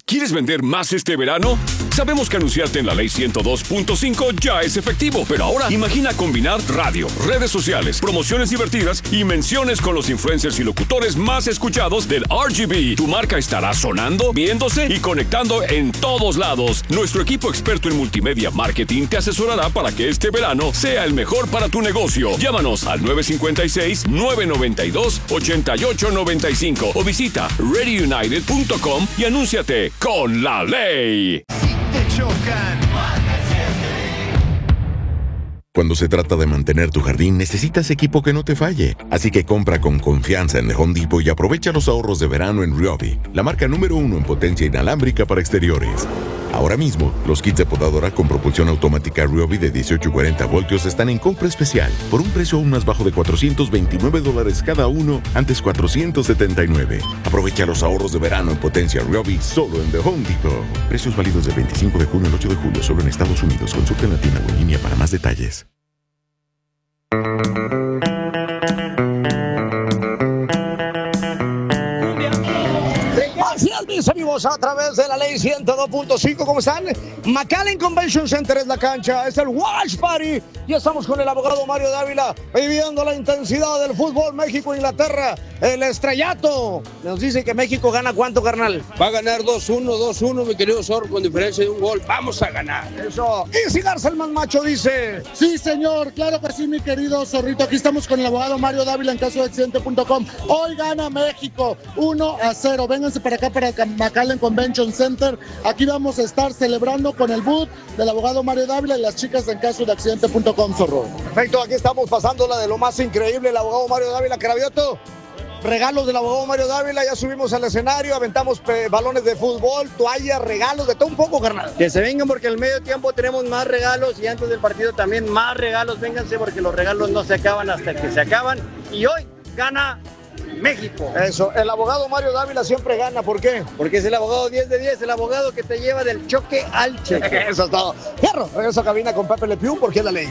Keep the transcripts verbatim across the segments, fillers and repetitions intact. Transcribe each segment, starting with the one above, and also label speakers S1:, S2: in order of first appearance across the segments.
S1: ¿Quieres vender más este verano? Sabemos que anunciarte en la ley ciento dos punto cinco ya es efectivo, pero ahora imagina combinar radio, redes sociales, promociones divertidas y menciones con los influencers y locutores más escuchados del R G B. Tu marca estará sonando, viéndose y conectando en todos lados. Nuestro equipo experto en multimedia marketing te asesorará para que este verano sea el mejor para tu negocio. Llámanos al nueve cinco seis, nueve nueve dos, ocho ocho nueve cinco o visita ready united punto com y anúnciate con la ley.
S2: Te chocan.
S3: Cuando se trata de mantener tu jardín, necesitas equipo que no te falle. Así que compra con confianza en The Home Depot y aprovecha los ahorros de verano en Ryobi, la marca número uno en potencia inalámbrica para exteriores. Ahora mismo, los kits de podadora con propulsión automática Ryobi de dieciocho y cuarenta voltios están en compra especial por un precio aún más bajo de cuatrocientos veintinueve dólares cada uno, antes cuatrocientos setenta y nueve. Aprovecha los ahorros de verano en potencia Ryobi solo en The Home Depot. Precios válidos del veinticinco de junio al ocho de julio solo en Estados Unidos. Consulta en la tienda o en línea para más detalles.
S4: Así es, mis amigos, a través de la ley ciento dos punto cinco, ¿cómo están? McAllen Convention Center es la cancha, es el Watch Party y estamos con el abogado Mario Dávila viviendo la intensidad del fútbol México-Inglaterra, el estrellato. Nos dice que México gana ¿cuánto, carnal?
S5: Va a ganar dos uno, dos uno, mi querido Zorro, con diferencia de un gol. Vamos a ganar.
S4: Eso. Y si Garza el más macho dice...
S6: Sí, señor, claro que sí, mi querido Zorrito. Aquí estamos con el abogado Mario Dávila en caso de accidente punto com. Hoy gana México uno a cero. Vénganse para acá, para McAllen Convention Center. Aquí vamos a estar celebrando con el boot del abogado Mario Dávila y las chicas en caso de accidente punto com, Zorro.
S4: Perfecto, aquí estamos pasándola de lo más increíble, el abogado Mario Dávila. Cravioto, regalos del abogado Mario Dávila, ya subimos al escenario, aventamos eh, balones de fútbol, toallas, regalos, de todo un poco, carnal.
S7: Que se vengan porque al medio tiempo tenemos más regalos y antes del partido también más regalos. Vénganse porque los regalos no se acaban hasta que se acaban y hoy gana México.
S4: Eso, el abogado Mario Dávila siempre gana, ¿por qué?
S7: Porque es el abogado diez de diez, el abogado que te lleva del choque al cheque.
S4: Eso es todo. Fierro, regreso a cabina con Pepe Le Pew porque es la ley.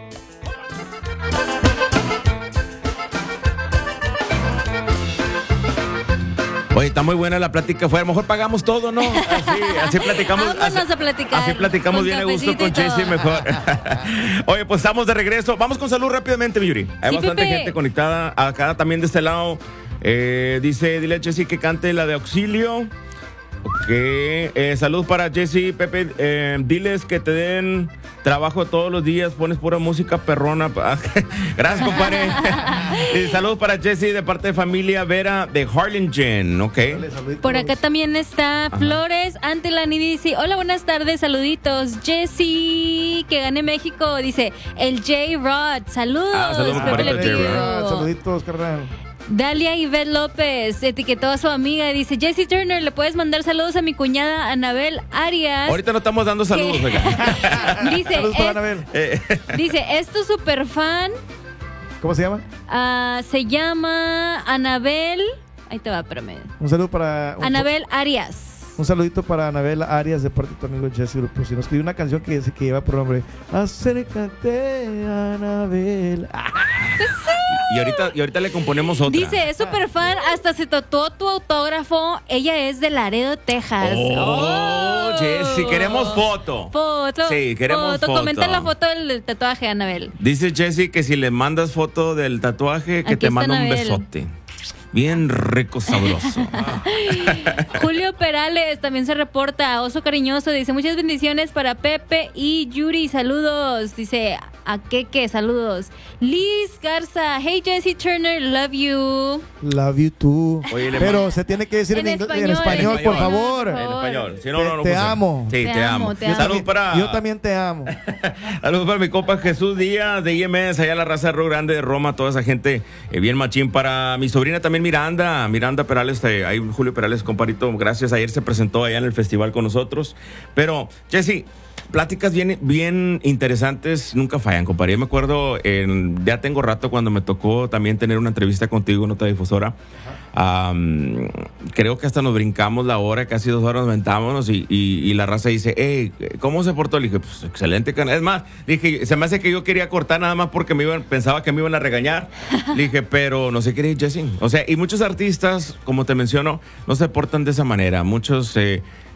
S8: Oye, está muy buena la plática. Fue, a lo mejor pagamos todo, ¿no? Así, así platicamos.
S9: Vámonos
S8: así,
S9: a platicar.
S8: Así platicamos bien a gusto con Jessy, mejor. Oye, pues estamos de regreso. Vamos con salud rápidamente, mi Yuri. Hay
S9: Sí,
S8: bastante
S9: Pepe.
S8: gente conectada. Acá también de este lado. Eh, dice, dile a Jessy que cante la de auxilio. Ok. Eh, salud para Jessy, Pepe. Eh, diles que te den trabajo todos los días. Pones pura música perrona. Gracias, compadre. Y salud para Jessy de parte de familia Vera de Harlingen. Ok.
S9: Por acá también está Flores Antelani, dice, hola, buenas tardes, saluditos. Jessy, que gane México, dice, el J-Rod, saludos.
S8: Ah, saludos,
S9: Pepe Le
S8: compadrito,
S9: Pew.
S8: J-Rod.
S6: Saluditos, carnal.
S9: Dalia Ivette López etiquetó a su amiga y dice, Jessy Turner, ¿le puedes mandar saludos a mi cuñada Anabel Arias?
S8: Ahorita no estamos dando saludos, oiga.
S9: Dice,
S6: Saludos para
S9: es-
S6: Anabel.
S8: Eh,
S9: dice, es tu super fan,
S6: ¿Cómo se llama?
S9: ah, se llama Anabel, ahí te va, espérame,
S6: Un saludo para... Un,
S9: Anabel Arias.
S6: un saludito para Anabel Arias de parte de tu amigo Jesse Grupo. Si nos escribió una canción que, dice que lleva por nombre Acércate, Anabel. Ah,
S8: y, ahorita, y ahorita le componemos otra.
S9: Dice, es super fan, hasta se tatuó tu autógrafo. Ella es de Laredo, Texas.
S8: Oh, Jessy, queremos foto.
S9: Foto.
S8: Sí, queremos foto.
S9: Comenta la foto del tatuaje, Anabel.
S8: Dice Jessy que si le mandas foto del tatuaje, que
S9: Aquí
S8: te
S9: está
S8: manda un
S9: Anabel.
S8: besote. Bien rico, sabroso.
S9: Julio Perales también se reporta. Oso cariñoso, dice, muchas bendiciones para Pepe y Yuri. Saludos. Dice, a Keke, saludos. Liz Garza, hey Jessy Turner, love you.
S6: Love you too.
S8: Oye, le
S6: Pero
S8: mando-
S6: se tiene que decir en,
S9: En
S6: ingl-
S9: español,
S6: en español,
S9: en
S6: por
S9: español,
S6: favor.
S9: por
S8: En
S9: favor.
S8: español. Si no, no, no
S6: Te
S8: funciona.
S6: amo.
S8: Sí,
S9: Te
S8: te,
S9: amo,
S8: amo.
S9: te amo.
S8: Salud para...
S6: Yo también te amo.
S8: Saludos para mi compa Jesús Díaz de I M S, allá la raza de Río Grande de Roma, toda esa gente eh, bien machín. Para mi sobrina también Miranda, Miranda Perales, eh, ahí Julio Perales, comparito, gracias. Ayer se presentó allá en el festival con nosotros. Pero, Jessy, pláticas bien, bien interesantes nunca fallan, compadre. Yo me acuerdo, en, ya tengo rato cuando me tocó también tener una entrevista contigo en otra difusora. Um, creo que hasta nos brincamos la hora, casi dos horas nos aventámonos y, y, y la raza dice, hey, ¿cómo se portó? Le dije, pues excelente, canal. Es más, dije, se me hace que yo quería cortar nada más porque me iban, pensaba que me iban a regañar. Le dije, pero no sé qué, Jessy. O sea, y muchos artistas, como te menciono, no se portan de esa manera. Muchos... Eh,